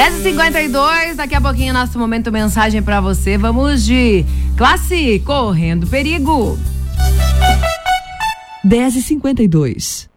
10h52, daqui a pouquinho nosso momento mensagem pra você. Vamos de classe Correndo Perigo. 10h52.